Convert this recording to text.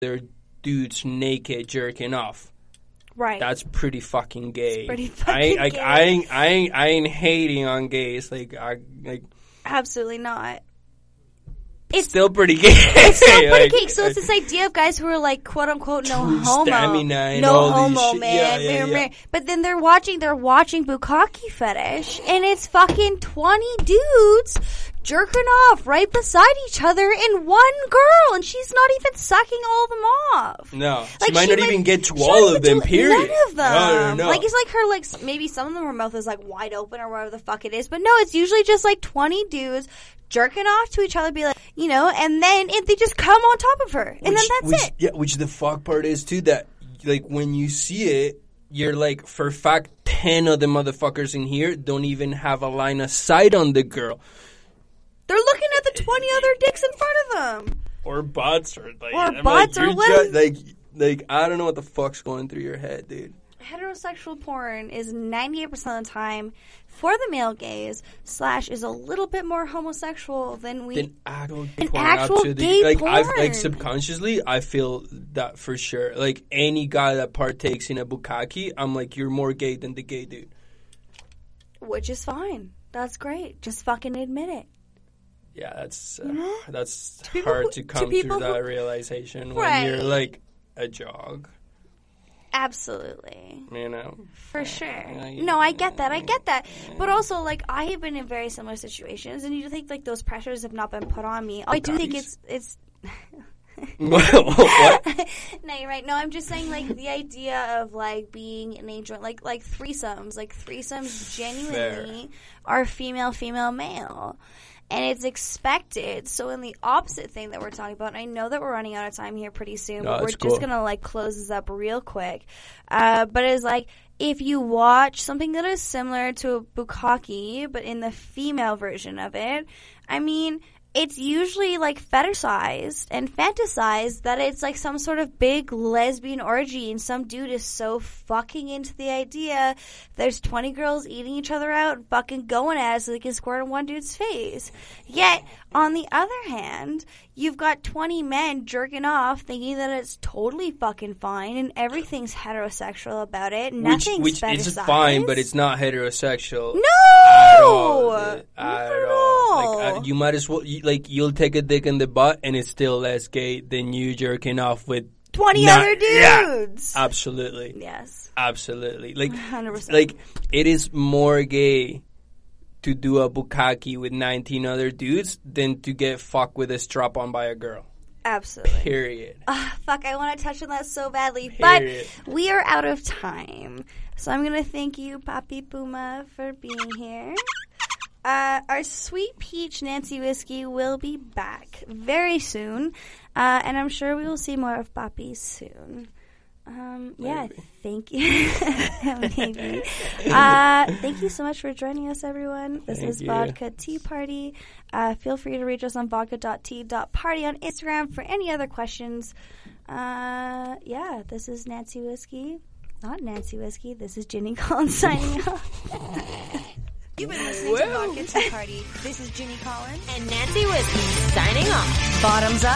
their dudes naked jerking off. Right. That's pretty fucking gay. It's pretty fucking gay. I ain't hating on gays. Absolutely not. It's still pretty gay. It's still pretty gay. So it's this idea of guys who are like, quote unquote, no homo, no homo, man. Yeah. But then they're watching bukkake fetish, and it's fucking 20 dudes jerking off right beside each other in one girl, and she's not even sucking all of them off. No, she might not even get to all of them. Period. None of them. No. Like it's like her, like maybe some of them her mouth is like wide open or whatever the fuck it is, but no, it's usually just like 20 dudes jerking off to each other, be like, you know, and then they just come on top of her, and then that's it. Yeah, which the fuck part is too, that like when you see it, you're like, for a fact, 10 of the motherfuckers in here don't even have a line of sight on the girl. They're looking at the 20 other dicks in front of them, or butts, or whatever. Like I don't know what the fuck's going through your head, dude. Heterosexual porn is 98% of the time for the male gaze / is a little bit more homosexual than actual gay porn. Like subconsciously, I feel that for sure. Like any guy that partakes in a bukkake, I'm like, you're more gay than the gay dude. Which is fine. That's great. Just fucking admit it. Yeah, that's hard to come to that realization when you're like a jog. Absolutely. You know? For sure. No, I get that. But also, like, I have been in very similar situations, and you think, like, those pressures have not been put on me. I do think it's... What? No, you're right. No, I'm just saying, like, the idea of, like, being in a joint, like threesomes. Like, threesomes genuinely are female, male. And it's expected. So in the opposite thing that we're talking about, and I know that we're running out of time here pretty soon, but we're just going to, like, close this up real quick. But it's like, if you watch something that is similar to a bukkake, but in the female version of it, I mean, it's usually, like, fetishized and fantasized that it's, like, some sort of big lesbian orgy, and some dude is so fucking into the idea there's 20 girls eating each other out and fucking going at it so they can squirt on one dude's face. Yet, on the other hand, you've got 20 men jerking off thinking that it's totally fucking fine and everything's heterosexual about it. Nothing's which fetishized. is fine, but it's not heterosexual. No! Not at all. Like, you might as well... you'll take a dick in the butt, and it's still less gay than you jerking off with 20 other dudes. Yeah, absolutely. Yes. Absolutely. Like, 100%. Like, it is more gay to do a bukkake with 19 other dudes than to get fucked with a strap-on by a girl. Absolutely. Period. Fuck, I want to touch on that so badly. Period. But we are out of time. So I'm going to thank you, Papi Puma, for being here. Our Sweet Peach Nancy Whiskey will be back very soon, and I'm sure we will see more of Papi soon. Yeah, thank you. Maybe. Thank you so much for joining us, everyone. This is Vodka Tea Party. Feel free to reach us on vodka.tea.party on Instagram for any other questions. Yeah, this is Nancy Whiskey. Not Nancy Whiskey. This is Ginny Collins signing off. You've been listening to Vodka Tea Party. This is Ginny Collins and Nancy Whiskey signing off. Bottoms up.